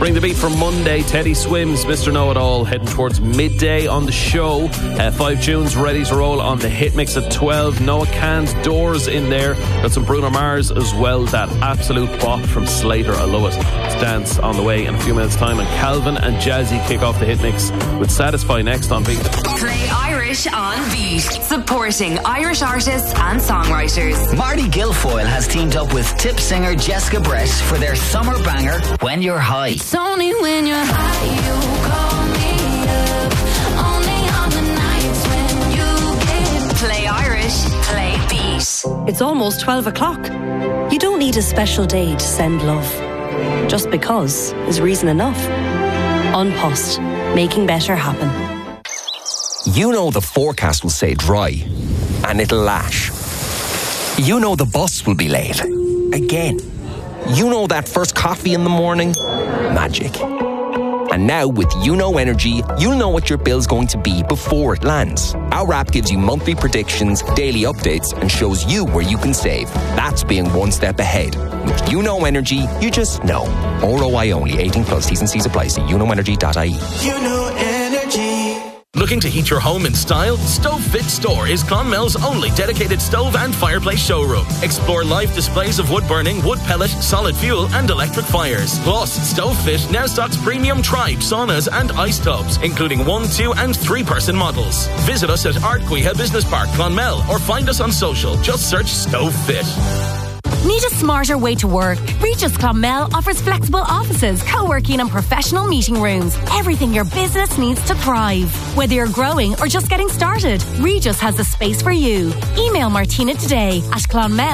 Bring the beat for Monday. Teddy Swims, Mr. Know-It-All, heading towards midday on the show. 5 tunes ready to roll on the hit mix at 12. Noah Kahan's Doors in there. Got some Bruno Mars as well. That absolute bop from Slater. I love it. It's Dance on the way in a few minutes' time. And Calvin and Jazzy kick off the hit mix with Satisfy next on Beat. Play Irish on Beat. Supporting Irish artists and songwriters. Marty Guilfoyle has teamed up with tip singer Jessica Brett for their summer banger, When You're High. It's only when you're high you call me up. Only on the nights when you get. Play Irish, play Beat. It's almost 12 o'clock. You don't need a special day to send love. Just because is reason enough. An Post, making better happen. You know the forecast will say dry, and it'll lash. You know the bus will be late. Again. You know that first coffee in the morning? Magic. And now with YouKnow Energy, you'll know what your bill's going to be before it lands. Our app gives you monthly predictions, daily updates, and shows you where you can save. That's being one step ahead. With YouKnow Energy, you just know. ROI only. 18 plus. T's and C's apply. See youknowenergy.ie. YouKnow Energy. Looking to heat your home in style? Stove Fit Store is Clonmel's only dedicated stove and fireplace showroom. Explore live displays of wood burning, wood pellet, solid fuel and electric fires. Plus, Stove Fit now stocks premium Tribe saunas and ice tubs, including 1, 2 and 3 person models. Visit us at Ardcuiha Business Park, Clonmel, or find us on social. Just search Stove Fit. Need a smarter way to work? Regis Clonmel offers flexible offices, co-working and professional meeting rooms. Everything your business needs to thrive. Whether you're growing or just getting started, Regis has the space for you. Email Martina today at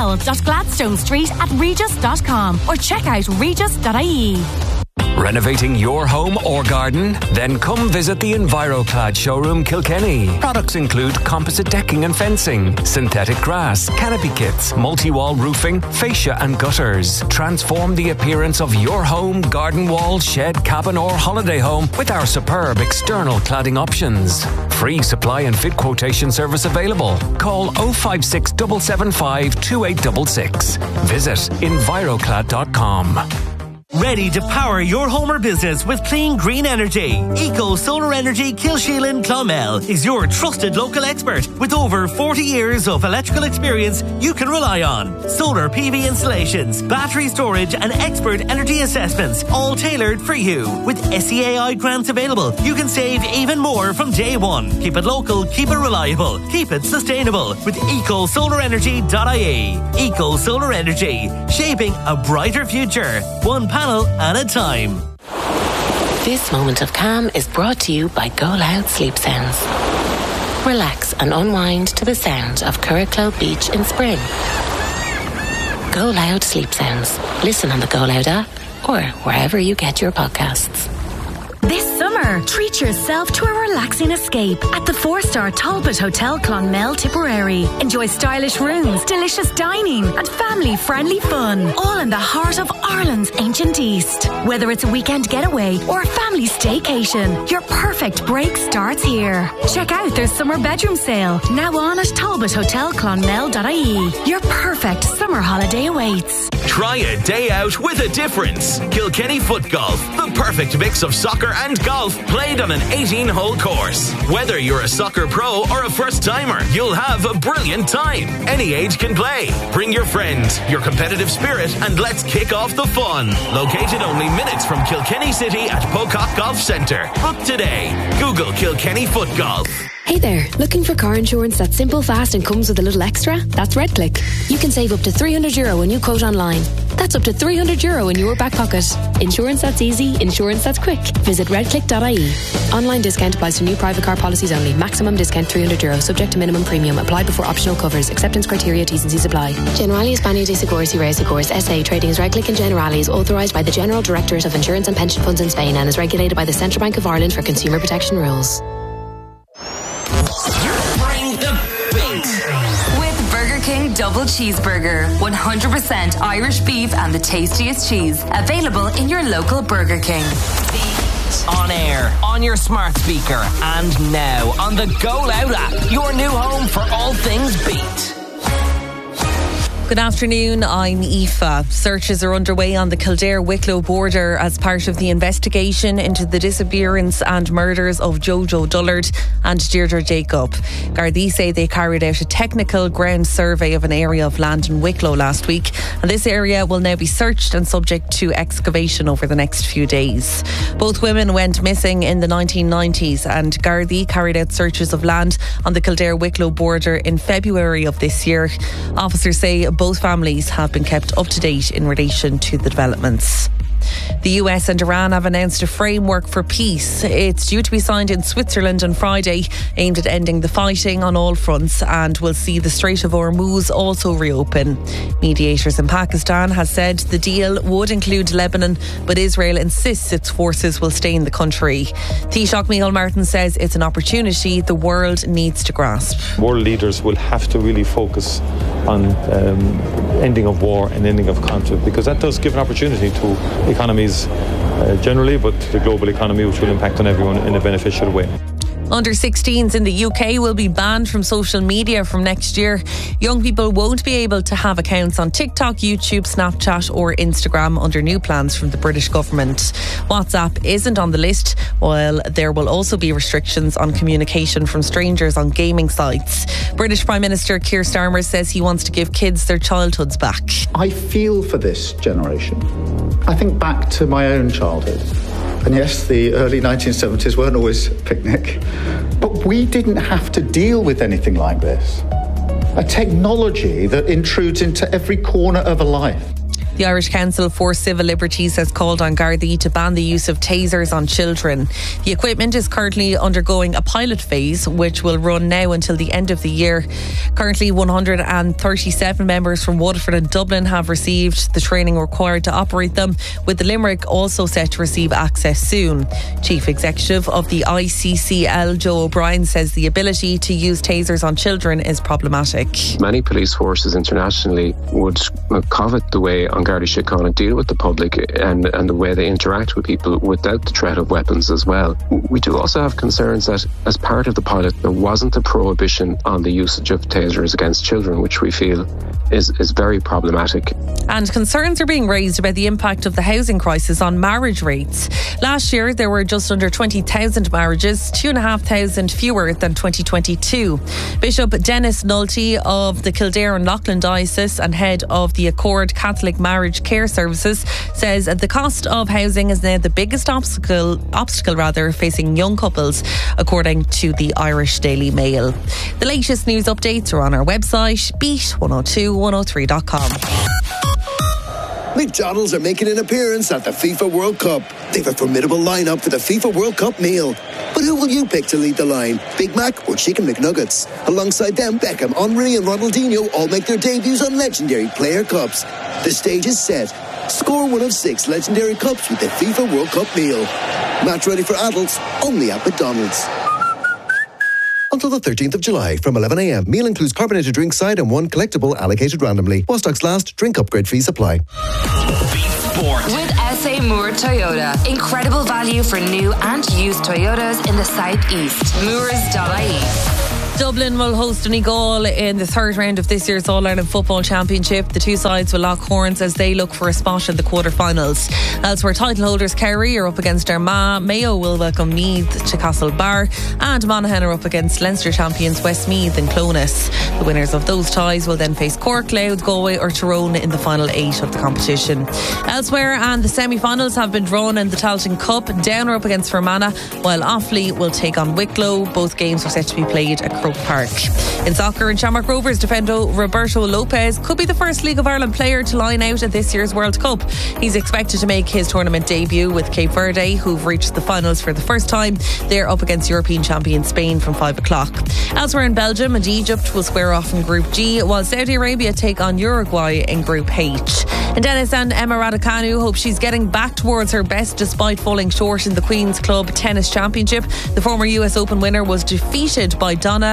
clonmel.gladstonestreet@regis.com or check out regis.ie. Renovating your home or garden? Then come visit the EnviroClad showroom Kilkenny. Products include composite decking and fencing, synthetic grass, canopy kits, multi-wall roofing, fascia and gutters. Transform the appearance of your home, garden wall, shed, cabin or holiday home with our superb external cladding options. Free supply and fit quotation service available. Call 056 775 2866. Visit enviroclad.com. Ready to power your home or business with clean green energy? Eco Solar Energy Kilsheelan Clonmel is your trusted local expert with over 40 years of electrical experience you can rely on. Solar PV installations, battery storage and expert energy assessments, all tailored for you. With SEAI grants available, you can save even more from day one. Keep it local, keep it reliable, keep it sustainable with ecosolarenergy.ie. Eco Solar Energy, shaping a brighter future. One panel at a time. This moment of calm is brought to you by Go Loud Sleep Sounds. Relax and unwind to the sound of Curracloe Beach in spring. Go Loud Sleep Sounds. Listen on the Go Loud app or wherever you get your podcasts. This summer, treat yourself to a relaxing escape at the 4-star Talbot Hotel Clonmel, Tipperary. Enjoy stylish rooms, delicious dining and family-friendly fun, all in the heart of Ireland's ancient East. Whether it's a weekend getaway or a family staycation, your perfect break starts here. Check out their summer bedroom sale, now on at talbothotelclonmel.ie. Your perfect summer holiday awaits. Try a day out with a difference. Kilkenny Foot Golf, the perfect mix of soccer and golf played on an 18-hole course. Whether you're a soccer pro or a first-timer, you'll have a brilliant time. Any age can play. Bring your friends, your competitive spirit, and let's kick off the fun. Located only minutes from Kilkenny City at Pocock Golf Centre. Book today. Google Kilkenny Foot Golf. Hey there, looking for car insurance that's simple, fast and comes with a little extra? That's RedClick. You can save up to €300 when you quote online. That's up to €300 in your back pocket. Insurance that's easy, insurance that's quick. Visit redclick.ie. Online discount applies to new private car policies only. Maximum discount €300, subject to minimum premium. Applied before optional covers. Acceptance criteria, T's and C's apply. Generali España de Seguros y Reaseguros SA, trading as RedClick and Generali, is authorised by the General Directorate of Insurance and Pension Funds in Spain and is regulated by the Central Bank of Ireland for consumer protection rules. Burger King Double Cheeseburger. 100% Irish beef and the tastiest cheese. Available in your local Burger King. On air, on your smart speaker, and now on the Go Loud app. Your new home for all things beat. Good afternoon, I'm Aoife. Searches are underway on the Kildare-Wicklow border as part of the investigation into the disappearance and murders of Jojo Dullard and Deirdre Jacob. Gardaí say they carried out a technical ground survey of an area of land in Wicklow last week, and this area will now be searched and subject to excavation over the next few days. Both women went missing in the 1990s, and Gardaí carried out searches of land on the Kildare-Wicklow border in February of this year. Officers say both families have been kept up to date in relation to the developments. The US and Iran have announced a framework for peace. It's due to be signed in Switzerland on Friday, aimed at ending the fighting on all fronts, and will see the Strait of Hormuz also reopen. Mediators in Pakistan have said the deal would include Lebanon, but Israel insists its forces will stay in the country. Taoiseach Micheál Martin says it's an opportunity the world needs to grasp. World leaders will have to really focus on ending of war and ending of conflict, because that does give an opportunity to economies generally, but the global economy, which will impact on everyone in a beneficial way. Under 16s in the UK will be banned from social media from next year. Young people won't be able to have accounts on TikTok, YouTube, Snapchat or Instagram under new plans from the British government. WhatsApp isn't on the list, while there will also be restrictions on communication from strangers on gaming sites. British Prime Minister Keir Starmer says he wants to give kids their childhoods back. I feel for this generation. I think back to my own childhood. And yes, the early 1970s weren't always a picnic, but we didn't have to deal with anything like this. A technology that intrudes into every corner of a life. The Irish Council for Civil Liberties has called on Gardaí to ban the use of tasers on children. The equipment is currently undergoing a pilot phase, which will run now until the end of the year. Currently, 137 members from Waterford and Dublin have received the training required to operate them, with the Limerick also set to receive access soon. Chief Executive of the ICCL, Joe O'Brien, says the ability to use tasers on children is problematic. Many police forces internationally would covet the way an Garda Síochána deal with the public and the way they interact with people without the threat of weapons as well. We do also have concerns that as part of the pilot there wasn't a prohibition on the usage of tasers against children, which we feel is very problematic. And concerns are being raised about the impact of the housing crisis on marriage rates. Last year there were just under 20,000 marriages, 2,500 fewer than 2022. Bishop Dennis Nolte of the Kildare and Loughlin Diocese and head of the Accord Catholic Marriage Care Services says the cost of housing is now the biggest obstacle facing young couples, according to the Irish Daily Mail. The latest news updates are on our website, beat102103.com. McDonald's are making an appearance at the FIFA World Cup. They've a formidable lineup for the FIFA World Cup meal. But who will you pick to lead the line? Big Mac or Chicken McNuggets? Alongside them, Beckham, Henry and Ronaldinho all make their debuts on legendary player cups. The stage is set. Score one of 6 legendary cups with the FIFA World Cup meal. Match ready for adults, only at McDonald's. Until the 13th of July from 11 a.m. Meal includes carbonated drink side and one collectible allocated randomly. While stocks last, drink upgrade fees apply. With SA Moore Toyota. Incredible value for new and used Toyotas in the southeast. Moores.ie. Dublin will host Donegal in the third round of this year's All-Ireland Football Championship. The two sides will lock horns as they look for a spot in the quarter-finals. Elsewhere, title holders Kerry are up against Armagh, Mayo will welcome Meath to Castlebar, and Monaghan are up against Leinster champions Westmeath and Clones. The winners of those ties will then face Cork, Louth, Galway or Tyrone in the final 8 of the competition. Elsewhere, and the semi-finals have been drawn in the Tailteann Cup. Down are up against Fermanagh, while Offaly will take on Wicklow. Both games are set to be played at Croke Park. In soccer, and Shamrock Rovers defender Roberto Lopez could be the first League of Ireland player to line out at this year's World Cup. He's expected to make his tournament debut with Cape Verde, who've reached the finals for the first time. They're up against European champion Spain from 5 o'clock. Elsewhere in Belgium and Egypt will square off in Group G, while Saudi Arabia take on Uruguay in Group H. In tennis, and Emma Raducanu hopes she's getting back towards her best despite falling short in the Queen's Club Tennis Championship. The former US Open winner was defeated by Donna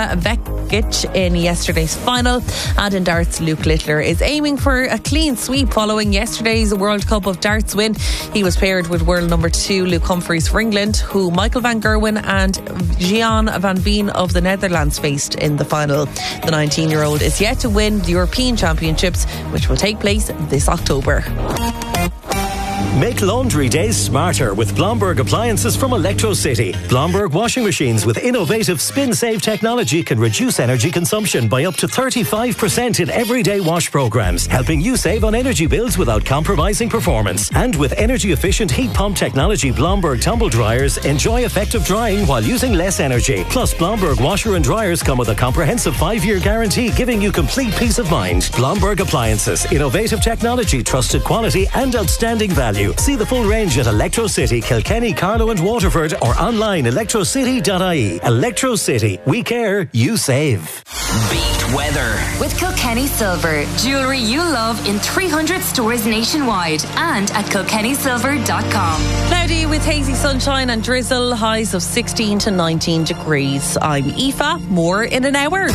Domna Vekic in yesterday's final. And in darts, Luke Littler is aiming for a clean sweep following yesterday's World Cup of Darts win. He was paired with world number 2 Luke Humphries for England, who Michael van Gerwen and Gian van Veen of the Netherlands faced in the final. The 19-year-old is yet to win the European Championships, which will take place this October. Make laundry days smarter with Blomberg appliances from Electro City. Blomberg washing machines with innovative spin-save technology can reduce energy consumption by up to 35% in everyday wash programs, helping you save on energy bills without compromising performance. And with energy-efficient heat pump technology Blomberg tumble dryers, enjoy effective drying while using less energy. Plus, Blomberg washer and dryers come with a comprehensive 5-year guarantee, giving you complete peace of mind. Blomberg appliances, innovative technology, trusted quality and outstanding value. See the full range at Electro City, Kilkenny, Carlow and Waterford, or online electrocity.ie. Electro City. We care, you save. Beat weather with Kilkenny Silver. Jewellery you love in 300 stores nationwide and at kilkennysilver.com. Cloudy with hazy sunshine and drizzle, highs of 16 to 19 degrees. I'm Aoife, more in an hour.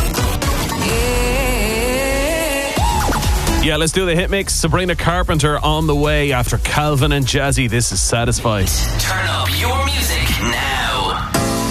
Yeah, let's do the hit mix. Sabrina Carpenter on the way after Calvin and Jazzy. This is Satisfied. Turn up your